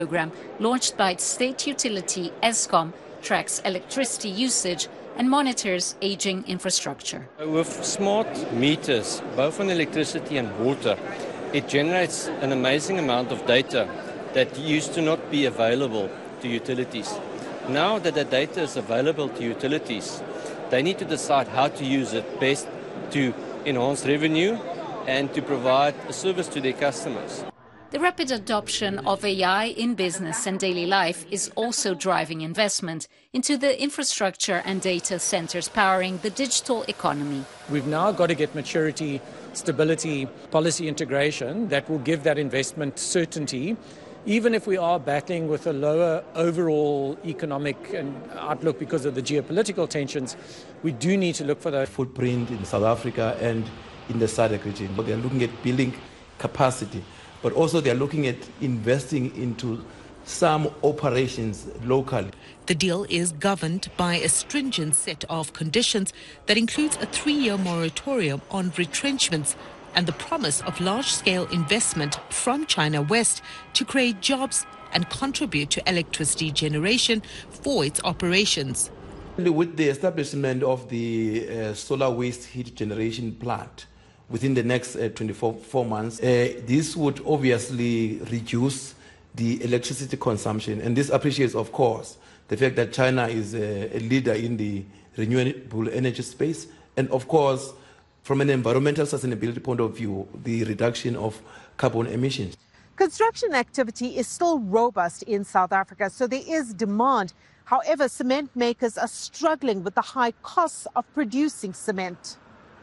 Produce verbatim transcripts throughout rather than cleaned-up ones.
program launched by its state utility Eskom tracks electricity usage and monitors aging infrastructure. With smart meters, both on electricity and water, it generates an amazing amount of data that used to not be available to utilities. Now that the data is available to utilities, they need to decide how to use it best to enhance revenue and to provide a service to their customers. The rapid adoption of A I in business and daily life is also driving investment into the infrastructure and data centers powering the digital economy. We've now got to get maturity, stability, policy integration that will give that investment certainty. Even if we are battling with a lower overall economic outlook because of the geopolitical tensions, we do need to look for that footprint in South Africa and in the S A D C region. But they're looking at building capacity, but also they're looking at investing into some operations locally. The deal is governed by a stringent set of conditions that includes a three-year moratorium on retrenchments and the promise of large-scale investment from China West to create jobs and contribute to electricity generation for its operations. With the establishment of the uh, solar waste heat generation plant within the next uh, twenty-four months, uh, this would obviously reduce the electricity consumption. And this appreciates, of course, the fact that China is a, a leader in the renewable energy space. And, of course, from an environmental sustainability point of view, the reduction of carbon emissions. Construction activity is still robust in South Africa, so there is demand. However, cement makers are struggling with the high costs of producing cement.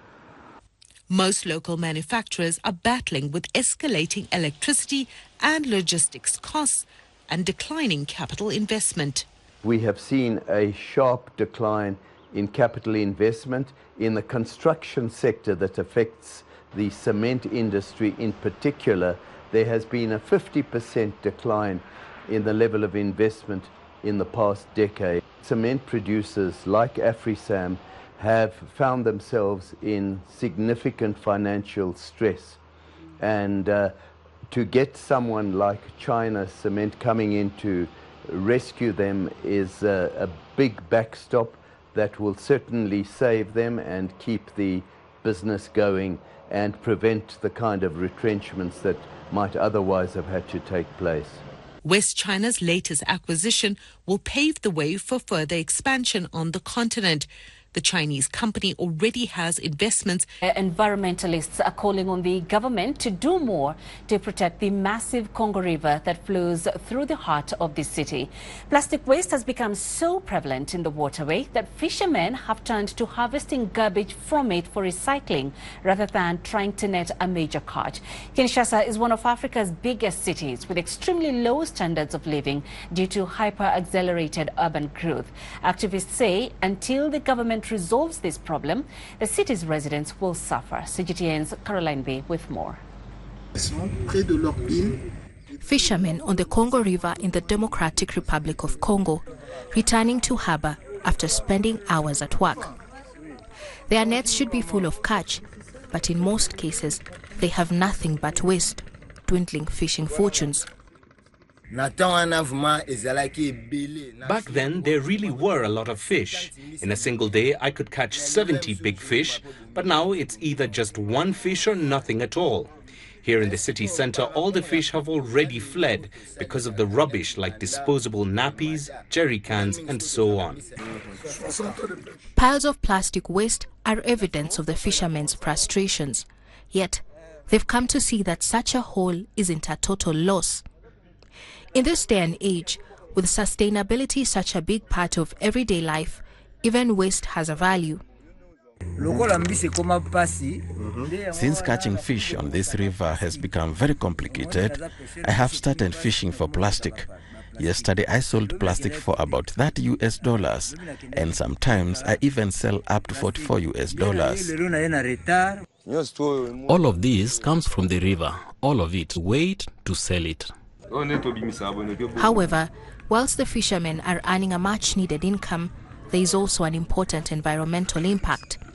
Most local manufacturers are battling with escalating electricity and logistics costs and declining capital investment. We have seen a sharp decline in capital investment in the construction sector that affects the cement industry in particular. There has been a fifty percent decline in the level of investment in the past decade. Cement producers like AfriSam have found themselves in significant financial stress, and uh, to get someone like China Cement coming in to rescue them is a, a big backstop that will certainly save them and keep the business going and prevent the kind of retrenchments that might otherwise have had to take place. West China's latest acquisition will pave the way for further expansion on the continent. The Chinese company already has investments. Environmentalists are calling on the government to do more to protect the massive Congo River that flows through the heart of the city. Plastic waste has become so prevalent in the waterway that fishermen have turned to harvesting garbage from it for recycling rather than trying to net a major catch. Kinshasa is one of Africa's biggest cities with extremely low standards of living due to hyper-accelerated urban growth. Activists say until the government resolves this problem, the city's residents will suffer. C G T N's Caroline B with more. Fishermen on the Congo River in the Democratic Republic of Congo returning to harbour after spending hours at work. Their nets should be full of catch, but in most cases they have nothing but waste, dwindling fishing fortunes. Back then, there really were a lot of fish. In a single day, I could catch seventy big fish, but now it's either just one fish or nothing at all. Here in the city centre, all the fish have already fled because of the rubbish like disposable nappies, jerry cans and so on. Piles of plastic waste are evidence of the fishermen's frustrations. Yet, they've come to see that such a haul isn't a total loss. In this day and age, with sustainability such a big part of everyday life, even waste has a value. Since catching fish on this river has become very complicated, I have started fishing for plastic. Yesterday I sold plastic for about thirty U S dollars, and sometimes I even sell up to forty-four U S dollars. All of this comes from the river, all of it. Wait to sell it. However, whilst the fishermen are earning a much-needed income, there is also an important environmental impact.